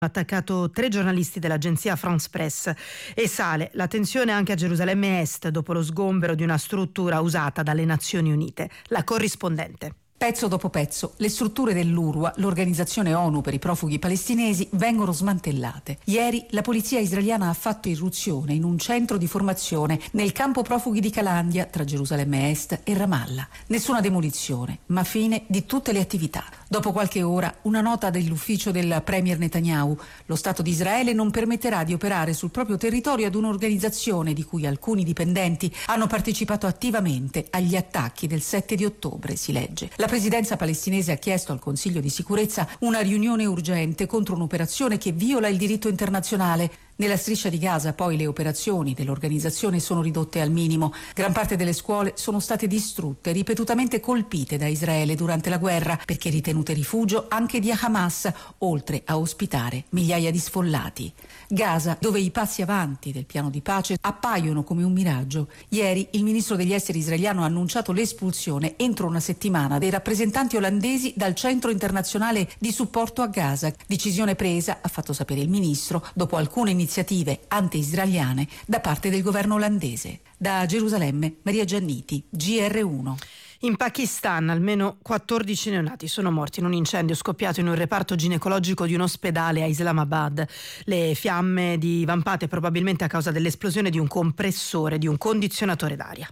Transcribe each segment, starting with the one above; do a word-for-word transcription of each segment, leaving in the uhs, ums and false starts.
attaccato tre giornalisti dell'agenzia France Presse e sale la tensione anche a Gerusalemme Est dopo lo sgombero di una struttura usata dalle Nazioni Unite. La corrispondente. Pezzo dopo pezzo, le strutture dell'UNRWA, l'organizzazione ONU per i profughi palestinesi, vengono smantellate. Ieri la polizia israeliana ha fatto irruzione in un centro di formazione nel campo profughi di Calandia, tra Gerusalemme Est e Ramallah. Nessuna demolizione, ma fine di tutte le attività. Dopo qualche ora, una nota dell'ufficio del premier Netanyahu: lo Stato di Israele non permetterà di operare sul proprio territorio ad un'organizzazione di cui alcuni dipendenti hanno partecipato attivamente agli attacchi del sette di ottobre, si legge. La presidenza palestinese ha chiesto al Consiglio di sicurezza una riunione urgente contro un'operazione che viola il diritto internazionale. Nella striscia di Gaza poi le operazioni dell'organizzazione sono ridotte al minimo. Gran parte delle scuole sono state distrutte, ripetutamente colpite da Israele durante la guerra, perché ritenute rifugio anche di Hamas, oltre a ospitare migliaia di sfollati. Gaza, dove i passi avanti del piano di pace appaiono come un miraggio. Ieri il ministro degli esteri israeliano ha annunciato l'espulsione entro una settimana dei rappresentanti olandesi dal centro internazionale di supporto a Gaza. Decisione presa, ha fatto sapere il ministro, dopo alcune iniziative anti-israeliane da parte del governo olandese. Da Gerusalemme, Maria Gianniti, G R uno. In Pakistan almeno quattordici neonati sono morti in un incendio scoppiato in un reparto ginecologico di un ospedale a Islamabad. Le fiamme divampate probabilmente a causa dell'esplosione di un compressore di un condizionatore d'aria.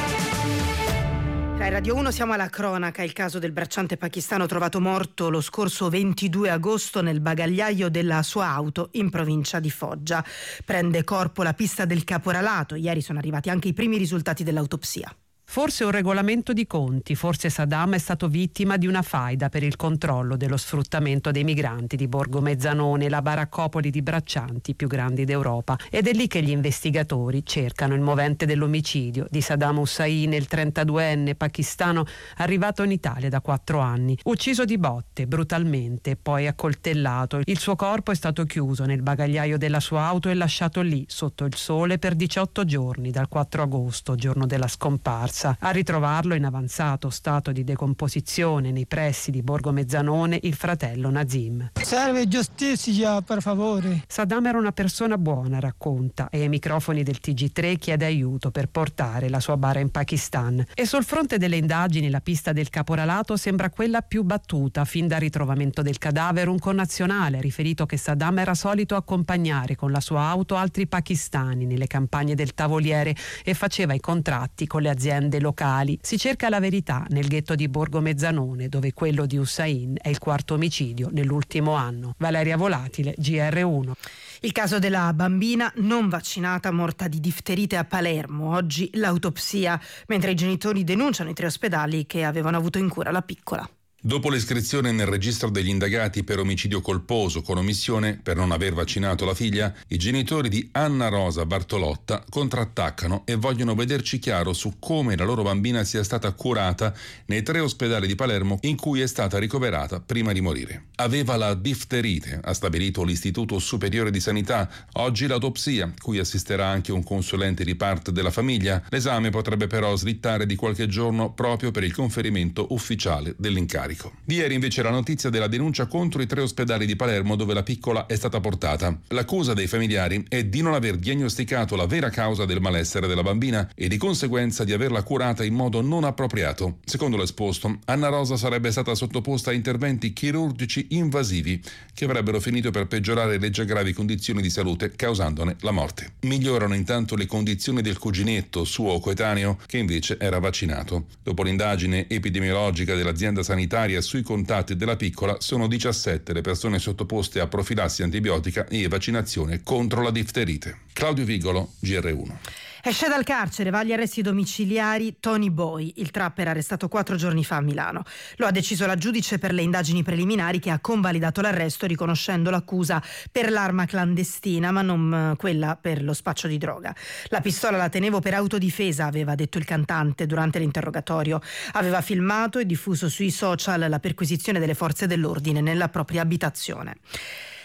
Rai Radio uno, siamo alla cronaca. Il caso del bracciante pakistano trovato morto lo scorso ventidue agosto nel bagagliaio della sua auto in provincia di Foggia. Prende corpo la pista del caporalato. Ieri sono arrivati anche i primi risultati dell'autopsia. Forse un regolamento di conti, forse Saddam è stato vittima di una faida per il controllo dello sfruttamento dei migranti di Borgo Mezzanone, la baraccopoli di braccianti più grandi d'Europa. Ed è lì che gli investigatori cercano il movente dell'omicidio di Saddam Hussein, il trentaduenne pakistano arrivato in Italia da quattro anni, ucciso di botte, brutalmente, poi accoltellato. Il suo corpo è stato chiuso nel bagagliaio della sua auto e lasciato lì, sotto il sole, per diciotto giorni, dal quattro agosto, giorno della scomparsa. A ritrovarlo in avanzato stato di decomposizione nei pressi di Borgo Mezzanone il fratello Nazim. Serve giustizia, per favore. Saddam era una persona buona, racconta, e ai microfoni del T G tre chiede aiuto per portare la sua bara in Pakistan. E sul fronte delle indagini la pista del caporalato sembra quella più battuta. Fin dal ritrovamento del cadavere un connazionale ha riferito che Saddam era solito accompagnare con la sua auto altri pakistani nelle campagne del Tavoliere e faceva i contratti con le aziende locali. Si cerca la verità nel ghetto di Borgo Mezzanone, dove quello di Hussein è il quarto omicidio nell'ultimo anno. Valeria Volatile, G R uno. Il caso della bambina non vaccinata morta di difterite a Palermo. Oggi l'autopsia, mentre i genitori denunciano i tre ospedali che avevano avuto in cura la piccola. Dopo l'iscrizione nel registro degli indagati per omicidio colposo con omissione per non aver vaccinato la figlia, i genitori di Anna Rosa Bartolotta contrattaccano e vogliono vederci chiaro su come la loro bambina sia stata curata nei tre ospedali di Palermo in cui è stata ricoverata prima di morire. Aveva la difterite, ha stabilito l'Istituto Superiore di Sanità. Oggi l'autopsia, cui assisterà anche un consulente di parte della famiglia. L'esame potrebbe però slittare di qualche giorno proprio per il conferimento ufficiale dell'incarico. Di ieri invece la notizia della denuncia contro i tre ospedali di Palermo dove la piccola è stata portata. L'accusa dei familiari è di non aver diagnosticato la vera causa del malessere della bambina e di conseguenza di averla curata in modo non appropriato. Secondo l'esposto, Anna Rosa sarebbe stata sottoposta a interventi chirurgici invasivi che avrebbero finito per peggiorare le già gravi condizioni di salute, causandone la morte. Migliorano intanto le condizioni del cuginetto, suo coetaneo, che invece era vaccinato. Dopo l'indagine epidemiologica dell'azienda sanitaria sui contatti della piccola, sono diciassette le persone sottoposte a profilassi antibiotica e vaccinazione contro la difterite. Claudio Vigolo, G R uno. Esce dal carcere, va agli arresti domiciliari Tony Boy, il trapper arrestato quattro giorni fa a Milano. Lo ha deciso la giudice per le indagini preliminari che ha convalidato l'arresto riconoscendo l'accusa per l'arma clandestina ma non quella per lo spaccio di droga. La pistola la tenevo per autodifesa, aveva detto il cantante durante l'interrogatorio. Aveva filmato e diffuso sui social la perquisizione delle forze dell'ordine nella propria abitazione.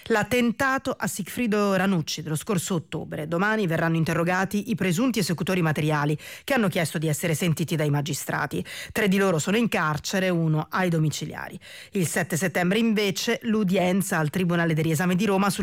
L'attentato a Sigfrido Ranucci dello scorso ottobre. Domani verranno interrogati i presunti esecutori materiali che hanno chiesto di essere sentiti dai magistrati. Tre di loro sono in carcere, uno ai domiciliari. Il sette settembre invece l'udienza al Tribunale del Riesame di Roma